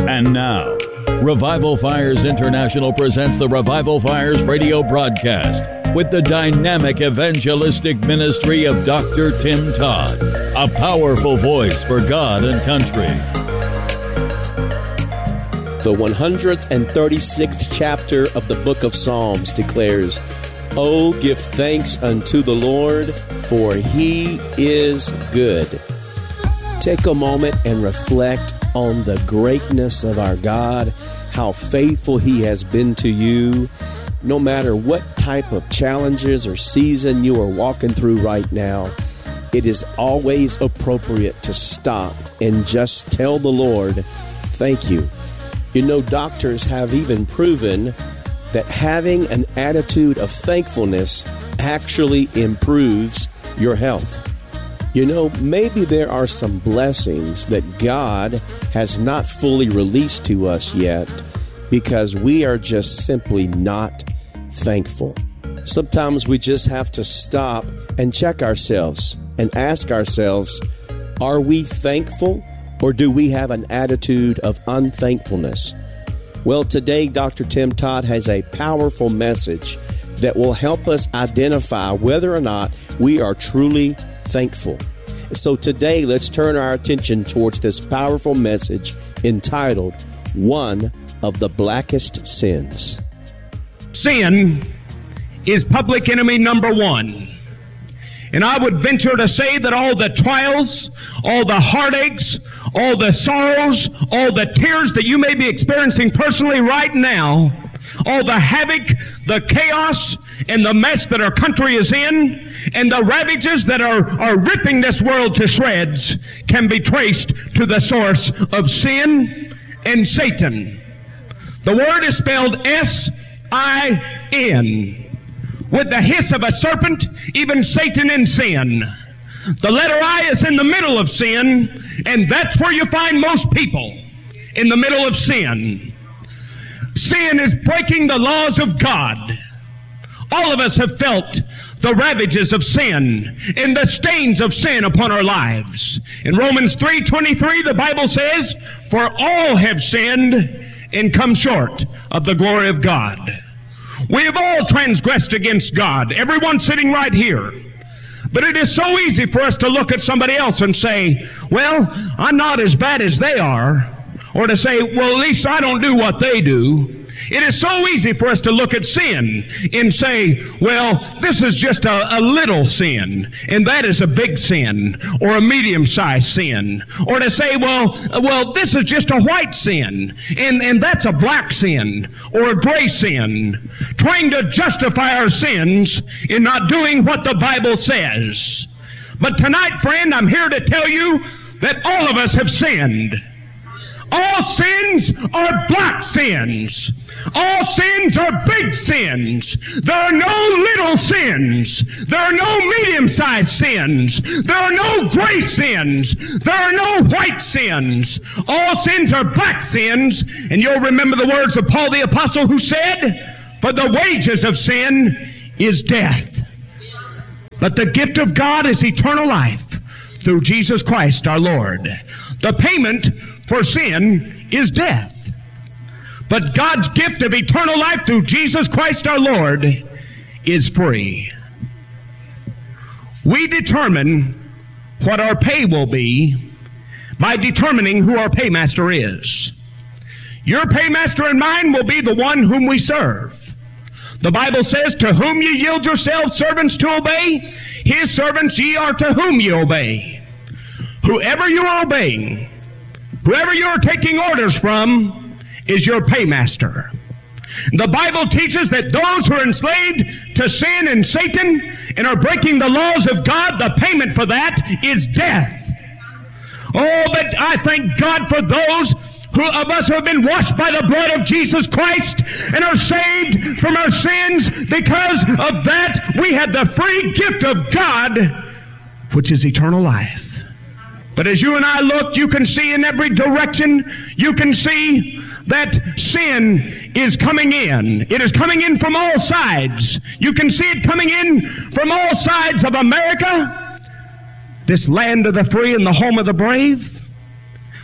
And now, Revival Fires International presents the Revival Fires radio broadcast with the dynamic evangelistic ministry of Dr. Tim Todd, a powerful voice for God and country. The 136th chapter of the book of Psalms declares, "Oh, give thanks unto the Lord, for he is good." Take a moment and reflect on the greatness of our God, how faithful he has been to you. No matter what type of challenges or season you are walking through right now, it is always appropriate to stop and just tell the Lord, thank you. You know, doctors have even proven that having an attitude of thankfulness actually improves your health. You know, maybe there are some blessings that God has not fully released to us yet because we are just simply not thankful. Sometimes we just have to stop and check ourselves and ask ourselves, are we thankful or do we have an attitude of unthankfulness? Well, today, Dr. Tim Todd has a powerful message that will help us identify whether or not we are truly thankful. So today, let's turn our attention towards this powerful message entitled, One of the Blackest Sins. Sin is public enemy number one. And I would venture to say that all the trials, all the heartaches, all the sorrows, all the tears that you may be experiencing personally right now, all the havoc, the chaos, and the mess that our country is in, and the ravages that are ripping this world to shreds can be traced to the source of sin and Satan. The word is spelled S-I-N. With the hiss of a serpent, even Satan in sin. The letter I is in the middle of sin, and that's where you find most people, in the middle of sin. Sin is breaking the laws of God. All of us have felt the ravages of sin and the stains of sin upon our lives. In Romans 3:23, the Bible says, "For all have sinned and come short of the glory of God." We have all transgressed against God, everyone sitting right here. But it is so easy for us to look at somebody else and say, well, I'm not as bad as they are. Or to say, well, at least I don't do what they do. It is so easy for us to look at sin and say, well, this is just a little sin, and that is a big sin, or a medium-sized sin. Or to say, well, this is just a white sin, and that's a black sin, or a gray sin. Trying to justify our sins in not doing what the Bible says. But tonight, friend, I'm here to tell you that all of us have sinned. All sins are black sins. All sins are big sins. There are no little sins. There are no medium-sized sins. There are no gray sins. There are no white sins. All sins are black sins. And you'll remember the words of Paul the Apostle who said, "For the wages of sin is death. But the gift of God is eternal life through Jesus Christ our Lord." The payment for sin is death. But God's gift of eternal life through Jesus Christ our Lord is free. We determine what our pay will be by determining who our paymaster is. Your paymaster and mine will be the one whom we serve. The Bible says, "To whom ye yield yourselves servants to obey, his servants ye are to whom ye obey." Whoever you are obeying, whoever you are taking orders from, is your paymaster. The Bible teaches that those who are enslaved to sin and Satan and are breaking the laws of God, the payment for that is death. Oh, but I thank God for those of us who have been washed by the blood of Jesus Christ and are saved from our sins. Because of that, we have the free gift of God, which is eternal life. But as you and I look, you can see in every direction, you can see that sin is coming in. It is coming in from all sides. You can see it coming in from all sides of America, this land of the free and the home of the brave.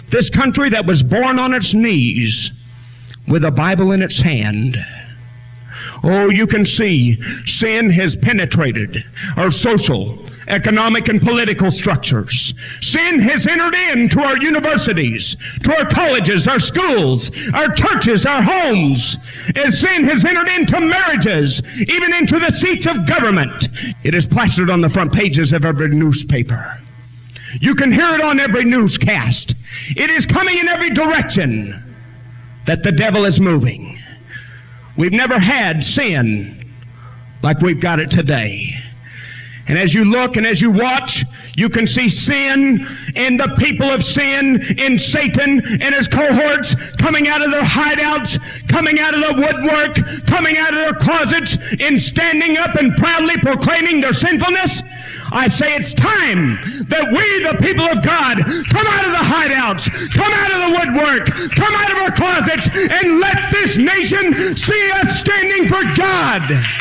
This country that was born on its knees with a Bible in its hand. Oh, you can see sin has penetrated our social, economic, and political structures. Sin has entered into our universities, to our colleges, our schools, our churches, our homes. And sin has entered into marriages, even into the seats of government. It is plastered on the front pages of every newspaper. You can hear it on every newscast. It is coming in every direction that the devil is moving. We've never had sin like we've got it today. And as you look and as you watch, you can see sin and the people of sin in Satan and his cohorts coming out of their hideouts, coming out of the woodwork, coming out of their closets, and standing up and proudly proclaiming their sinfulness. I say it's time that we, the people of God, come out of the hideouts, come out of the woodwork, come out of our closets, and let this nation see us standing for God.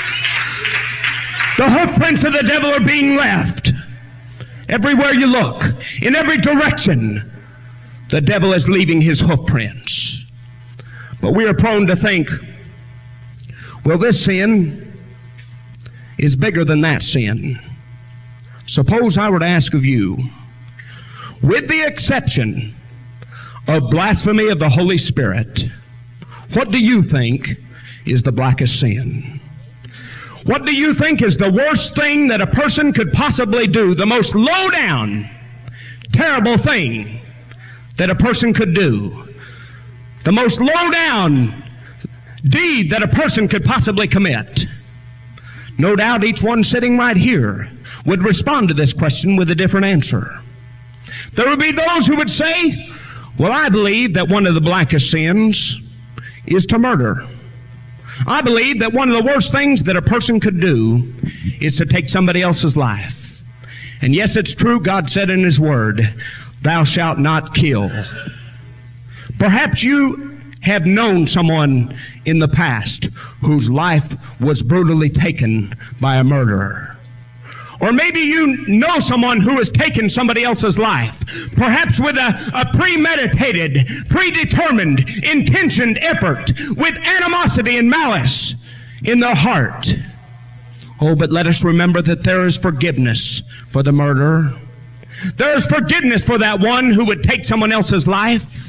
The hoofprints of the devil are being left. Everywhere you look, in every direction, the devil is leaving his hoofprints. But we are prone to think, well, this sin is bigger than that sin. Suppose I were to ask of you, with the exception of blasphemy of the Holy Spirit, what do you think is the blackest sin? What do you think is the worst thing that a person could possibly do? The most low-down, terrible thing that a person could do? The most low-down deed that a person could possibly commit? No doubt each one sitting right here would respond to this question with a different answer. There would be those who would say, well, I believe that one of the blackest sins is to murder. I believe that one of the worst things that a person could do is to take somebody else's life. And yes, it's true, God said in His Word, thou shalt not kill. Perhaps you have known someone in the past whose life was brutally taken by a murderer. Or maybe you know someone who has taken somebody else's life, perhaps with a premeditated, predetermined, intentioned effort, with animosity and malice in their heart. Oh, but let us remember that there is forgiveness for the murderer. There is forgiveness for that one who would take someone else's life.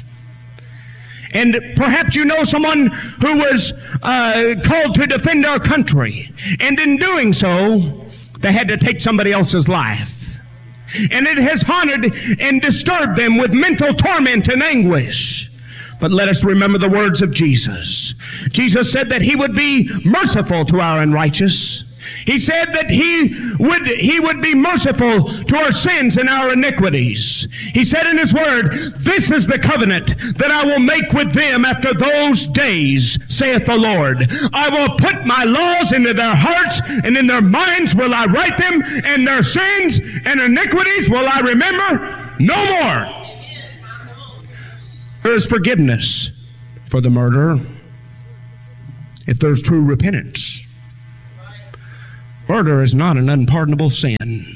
And perhaps you know someone who was called to defend our country, and in doing so, they had to take somebody else's life. And it has haunted and disturbed them with mental torment and anguish. But let us remember the words of Jesus. Jesus said that He would be merciful to our unrighteous. He said that He would be merciful to our sins and our iniquities. He said in His Word, this is the covenant that I will make with them after those days, saith the Lord. I will put my laws into their hearts, and in their minds will I write them, and their sins and iniquities will I remember no more. There is forgiveness for the murderer if there's true repentance. Murder is not an unpardonable sin.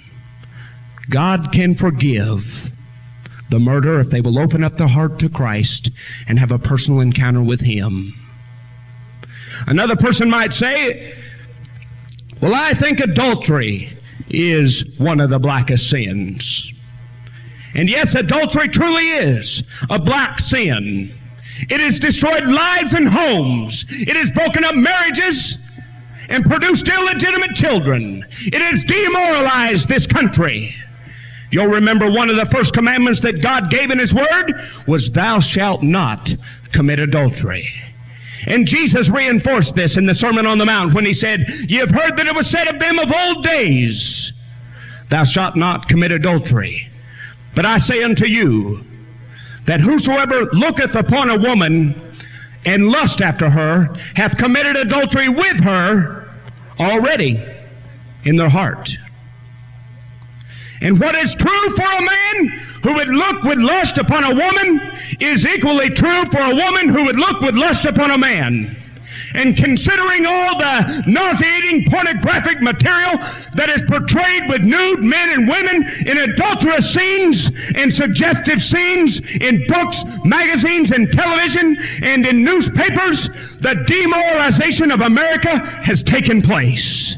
God can forgive the murderer if they will open up their heart to Christ and have a personal encounter with Him. Another person might say, well, I think adultery is one of the blackest sins. And yes, adultery truly is a black sin. It has destroyed lives and homes. It has broken up marriages and produced illegitimate children. It has demoralized this country. You'll remember one of the first commandments that God gave in His Word was, thou shalt not commit adultery. And Jesus reinforced this in the Sermon on the Mount when He said, ye have heard that it was said of them of old days, thou shalt not commit adultery. But I say unto you, that whosoever looketh upon a woman and lust after her hath committed adultery with her already in their heart. And what is true for a man who would look with lust upon a woman is equally true for a woman who would look with lust upon a man. And considering all the nauseating pornographic material that is portrayed with nude men and women in adulterous scenes and suggestive scenes in books, magazines, and television and in newspapers, the demoralization of America has taken place.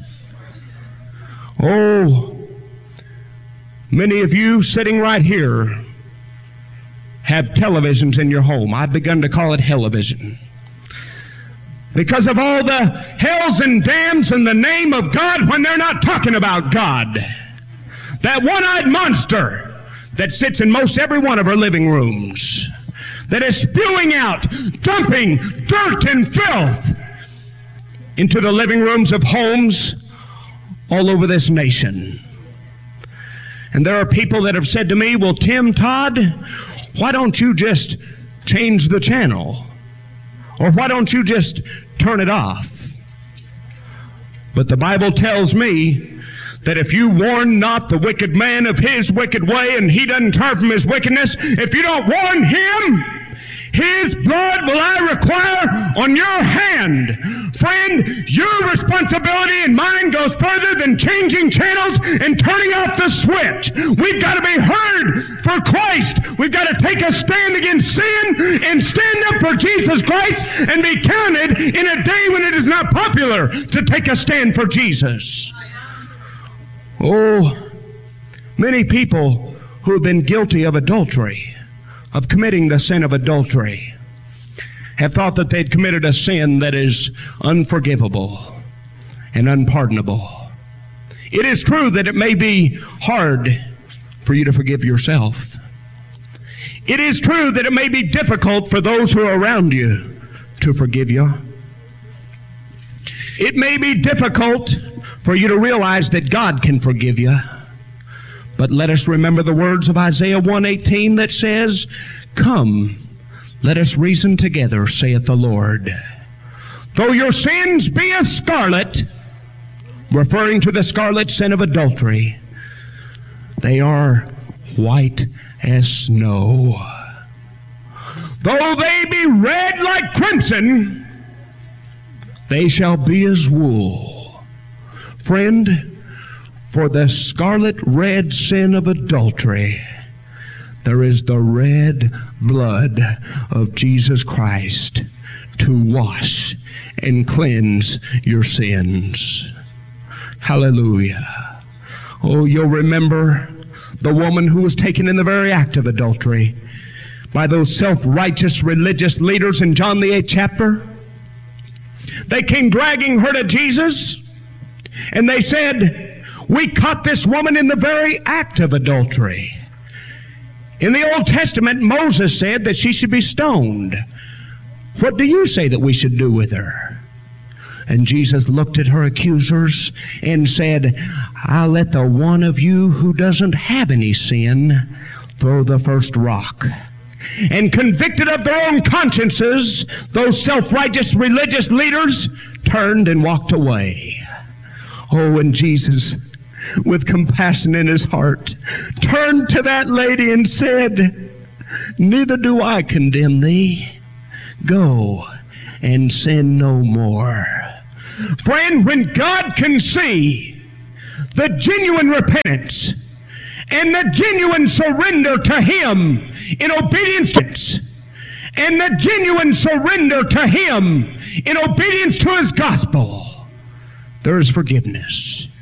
Oh, many of you sitting right here have televisions in your home. I've begun to call it television. Because of all the hells and damns in the name of God when they're not talking about God. That one-eyed monster that sits in most every one of our living rooms, that is spewing out, dumping dirt and filth into the living rooms of homes all over this nation. And there are people that have said to me, well, Tim Todd, why don't you just change the channel? Or why don't you just turn it off? But the Bible tells me that if you warn not the wicked man of his wicked way and he doesn't turn from his wickedness, if you don't warn him, his blood will I require on your hand. Friend, your responsibility and mine goes further than changing channels and turning off the switch. We've got to be heard for Christ. We've got to take a stand against sin and stand up for Jesus Christ and be counted in a day when it is not popular to take a stand for Jesus. Oh, many people who have been guilty of adultery, of committing the sin of adultery, have thought that they'd committed a sin that is unforgivable and unpardonable. It is true that it may be hard for you to forgive yourself. It is true that it may be difficult for those who are around you to forgive you. It may be difficult for you to realize that God can forgive you. But let us remember the words of Isaiah 1:18 that says, "Come, let us reason together, saith the Lord. Though your sins be as scarlet," referring to the scarlet sin of adultery, "they are white as snow. Though they be red like crimson, they shall be as wool." Friend, for the scarlet red sin of adultery, there is the red blood of Jesus Christ to wash and cleanse your sins. Hallelujah. Oh, you'll remember the woman who was taken in the very act of adultery by those self-righteous religious leaders in John the 8th chapter. They came dragging her to Jesus, and they said, "We caught this woman in the very act of adultery." In the Old Testament, Moses said that she should be stoned. What do you say that we should do with her? And Jesus looked at her accusers and said, "I'll let the one of you who doesn't have any sin throw the first rock." And convicted of their own consciences, those self-righteous religious leaders turned and walked away. Oh, and Jesus, with compassion in his heart, turned to that lady and said, "Neither do I condemn thee. Go and sin no more." Friend, when God can see the genuine repentance and the genuine surrender to Him in obedience, and the genuine surrender to Him in obedience to His gospel, there is forgiveness.